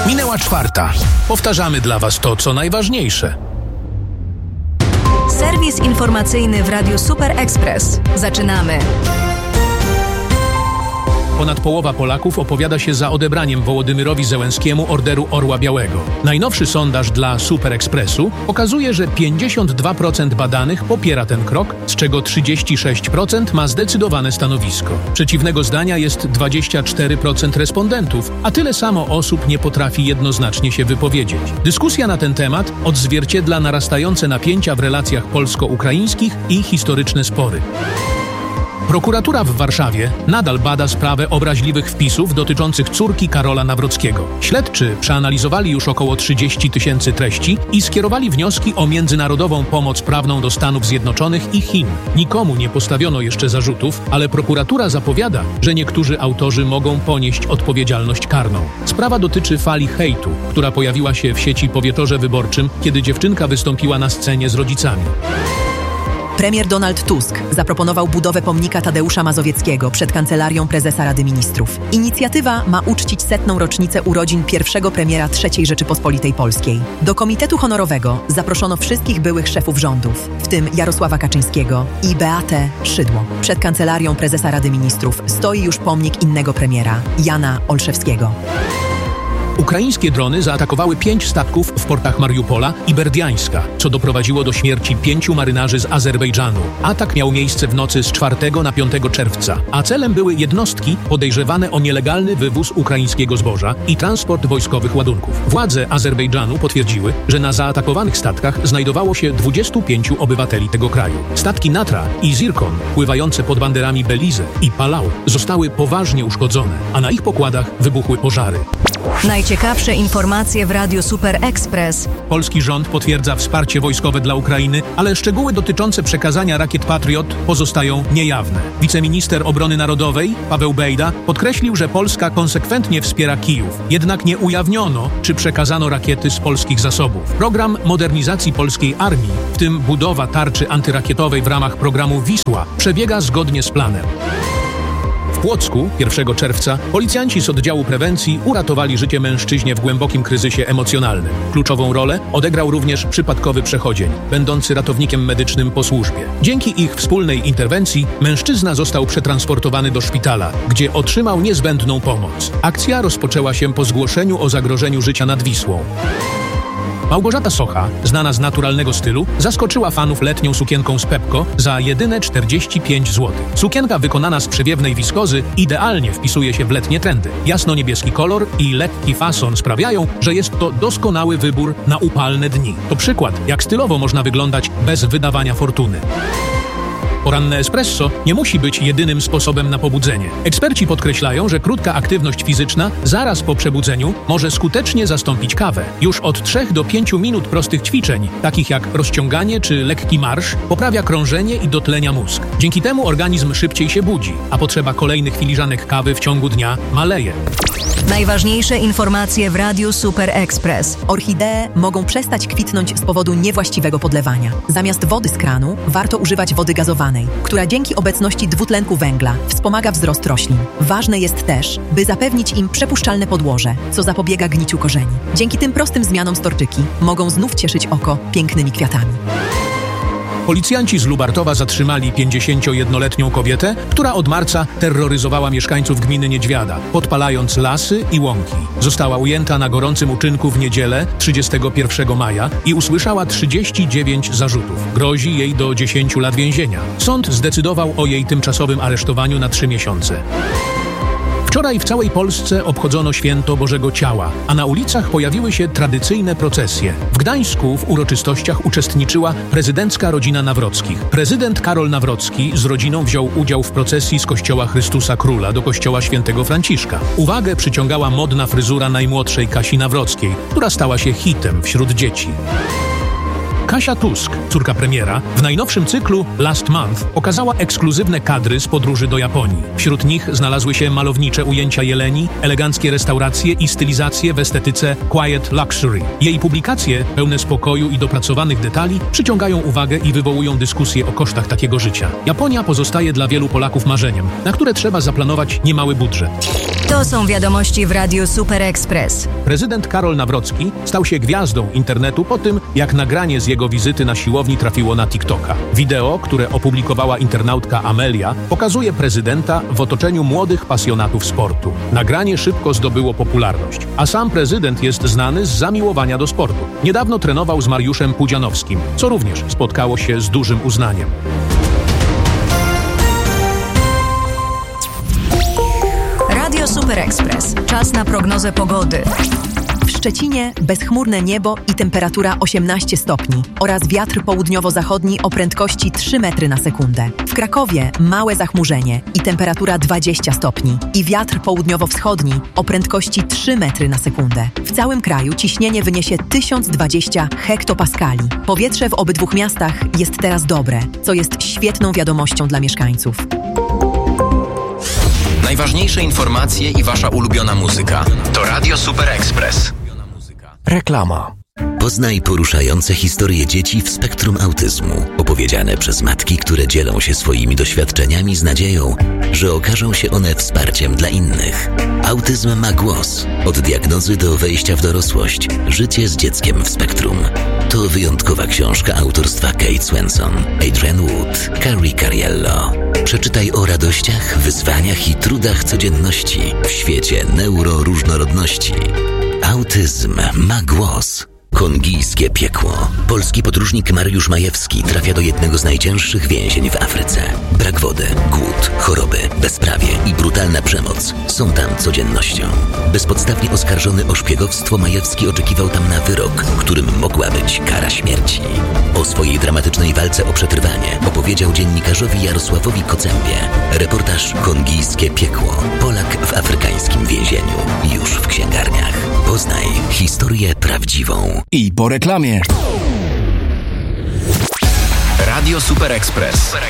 Minęła 4:00. Powtarzamy dla Was to, co najważniejsze. Serwis informacyjny w Radiu Super Express. Zaczynamy. Ponad połowa Polaków opowiada się za odebraniem Wołodymyrowi Zełenskiemu Orderu Orła Białego. Najnowszy sondaż dla Super Expressu pokazuje, że 52% badanych popiera ten krok, z czego 36% ma zdecydowane stanowisko. Przeciwnego zdania jest 24% respondentów, a tyle samo osób nie potrafi jednoznacznie się wypowiedzieć. Dyskusja na ten temat odzwierciedla narastające napięcia w relacjach polsko-ukraińskich i historyczne spory. Prokuratura w Warszawie nadal bada sprawę obraźliwych wpisów dotyczących córki Karola Nawrockiego. Śledczy przeanalizowali już około 30 000 treści i skierowali wnioski o międzynarodową pomoc prawną do Stanów Zjednoczonych i Chin. Nikomu nie postawiono jeszcze zarzutów, ale prokuratura zapowiada, że niektórzy autorzy mogą ponieść odpowiedzialność karną. Sprawa dotyczy fali hejtu, która pojawiła się w sieci po wieczorze wyborczym, kiedy dziewczynka wystąpiła na scenie z rodzicami. Premier Donald Tusk zaproponował budowę pomnika Tadeusza Mazowieckiego przed Kancelarią Prezesa Rady Ministrów. Inicjatywa ma uczcić 100. rocznicę urodzin pierwszego premiera III Rzeczypospolitej Polskiej. Do Komitetu Honorowego zaproszono wszystkich byłych szefów rządów, w tym Jarosława Kaczyńskiego i Beatę Szydło. Przed Kancelarią Prezesa Rady Ministrów stoi już pomnik innego premiera, Jana Olszewskiego. Ukraińskie drony zaatakowały 5 statków w portach Mariupola i Berdiańska, co doprowadziło do śmierci 5 marynarzy z Azerbejdżanu. Atak miał miejsce w nocy z 4 na 5 czerwca, a celem były jednostki podejrzewane o nielegalny wywóz ukraińskiego zboża i transport wojskowych ładunków. Władze Azerbejdżanu potwierdziły, że na zaatakowanych statkach znajdowało się 25 obywateli tego kraju. Statki Natra i Zirkon, pływające pod banderami Belize i Palau, zostały poważnie uszkodzone, a na ich pokładach wybuchły pożary. Najciekawsze informacje w Radiu Super Express. Polski rząd potwierdza wsparcie wojskowe dla Ukrainy, ale szczegóły dotyczące przekazania rakiet Patriot pozostają niejawne. Wiceminister Obrony Narodowej Paweł Bejda podkreślił, że Polska konsekwentnie wspiera Kijów. Jednak nie ujawniono, czy przekazano rakiety z polskich zasobów. Program modernizacji polskiej armii, w tym budowa tarczy antyrakietowej w ramach programu Wisła, przebiega zgodnie z planem. W Płocku 1 czerwca policjanci z oddziału prewencji uratowali życie mężczyźnie w głębokim kryzysie emocjonalnym. Kluczową rolę odegrał również przypadkowy przechodzień, będący ratownikiem medycznym po służbie. Dzięki ich wspólnej interwencji mężczyzna został przetransportowany do szpitala, gdzie otrzymał niezbędną pomoc. Akcja rozpoczęła się po zgłoszeniu o zagrożeniu życia nad Wisłą. Małgorzata Socha, znana z naturalnego stylu, zaskoczyła fanów letnią sukienką z Pepco za jedyne 45 zł. Sukienka wykonana z przewiewnej wiskozy idealnie wpisuje się w letnie trendy. Jasno-niebieski kolor i lekki fason sprawiają, że jest to doskonały wybór na upalne dni. To przykład, jak stylowo można wyglądać bez wydawania fortuny. Poranne espresso nie musi być jedynym sposobem na pobudzenie. Eksperci podkreślają, że krótka aktywność fizyczna zaraz po przebudzeniu może skutecznie zastąpić kawę. Już od 3 do 5 minut prostych ćwiczeń, takich jak rozciąganie czy lekki marsz, poprawia krążenie i dotlenia mózg. Dzięki temu organizm szybciej się budzi, a potrzeba kolejnych filiżanek kawy w ciągu dnia maleje. Najważniejsze informacje w Radiu Super Express. Orchidee mogą przestać kwitnąć z powodu niewłaściwego podlewania. Zamiast wody z kranu warto używać wody gazowanej, która dzięki obecności dwutlenku węgla wspomaga wzrost roślin. Ważne jest też, by zapewnić im przepuszczalne podłoże, co zapobiega gniciu korzeni. Dzięki tym prostym zmianom storczyki mogą znów cieszyć oko pięknymi kwiatami. Policjanci z Lubartowa zatrzymali 51-letnią kobietę, która od marca terroryzowała mieszkańców gminy Niedźwiada, podpalając lasy i łąki. Została ujęta na gorącym uczynku w niedzielę 31 maja i usłyszała 39 zarzutów. Grozi jej do 10 lat więzienia. Sąd zdecydował o jej tymczasowym aresztowaniu na 3 miesiące. Wczoraj w całej Polsce obchodzono święto Bożego Ciała, a na ulicach pojawiły się tradycyjne procesje. W Gdańsku w uroczystościach uczestniczyła prezydencka rodzina Nawrockich. Prezydent Karol Nawrocki z rodziną wziął udział w procesji z kościoła Chrystusa Króla do kościoła świętego Franciszka. Uwagę przyciągała modna fryzura najmłodszej Kasi Nawrockiej, która stała się hitem wśród dzieci. Kasia Tusk, córka premiera, w najnowszym cyklu Last Month pokazała ekskluzywne kadry z podróży do Japonii. Wśród nich znalazły się malownicze ujęcia jeleni, eleganckie restauracje i stylizacje w estetyce quiet luxury. Jej publikacje, pełne spokoju i dopracowanych detali, przyciągają uwagę i wywołują dyskusje o kosztach takiego życia. Japonia pozostaje dla wielu Polaków marzeniem, na które trzeba zaplanować niemały budżet. To są wiadomości w Radiu Super Express. Prezydent Karol Nawrocki stał się gwiazdą internetu po tym, jak nagranie z jego wizyty na siłowni trafiło na TikToka. Wideo, które opublikowała internautka Amelia, pokazuje prezydenta w otoczeniu młodych pasjonatów sportu. Nagranie szybko zdobyło popularność, a sam prezydent jest znany z zamiłowania do sportu. Niedawno trenował z Mariuszem Pudzianowskim, co również spotkało się z dużym uznaniem. Radio Super Express. Czas na prognozę pogody. W Szczecinie bezchmurne niebo i temperatura 18 stopni oraz wiatr południowo-zachodni o prędkości 3 metry na sekundę. W Krakowie małe zachmurzenie i temperatura 20 stopni i wiatr południowo-wschodni o prędkości 3 metry na sekundę. W całym kraju ciśnienie wyniesie 1020 hektopaskali. Powietrze w obydwu miastach jest teraz dobre, co jest świetną wiadomością dla mieszkańców. Najważniejsze informacje i wasza ulubiona muzyka. To Radio Super Express. Reklama. Poznaj poruszające historie dzieci w spektrum autyzmu, opowiedziane przez matki, które dzielą się swoimi doświadczeniami z nadzieją, że okażą się one wsparciem dla innych. Autyzm ma głos. Od diagnozy do wejścia w dorosłość. Życie z dzieckiem w spektrum. To wyjątkowa książka autorstwa Kate Swenson, Adrienne Wood, Carrie Cariello. Przeczytaj o radościach, wyzwaniach i trudach codzienności w świecie neuroróżnorodności. Autyzm ma głos. Kongijskie piekło. Polski podróżnik Mariusz Majewski trafia do jednego z najcięższych więzień w Afryce. Brak wody, głód, choroby, bezprawie i brutalna przemoc są tam codziennością. Bezpodstawnie oskarżony o szpiegowstwo, Majewski oczekiwał tam na wyrok, którym mogła być kara śmierci. O swojej dramatycznej walce o przetrwanie opowiedział dziennikarzowi Jarosławowi Kocembie. Reportaż Kongijskie piekło. Polak w afrykańskim więzieniu. Już w księgarniach. Poznaj historię prawdziwą. I po reklamie. Radio Super Express.